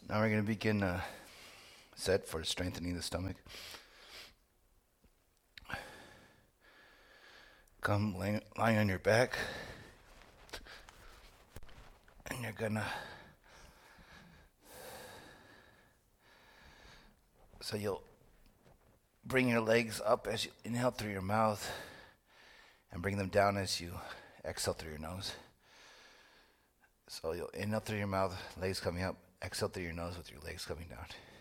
Now we're going to begin a set for strengthening the stomach. Come lie on your back, and you're going to. So you'll bring your legs up as you inhale through your mouth and bring them down as you exhale through your nose. So you'll inhale through your mouth, legs coming up, exhale through your nose with your legs coming down.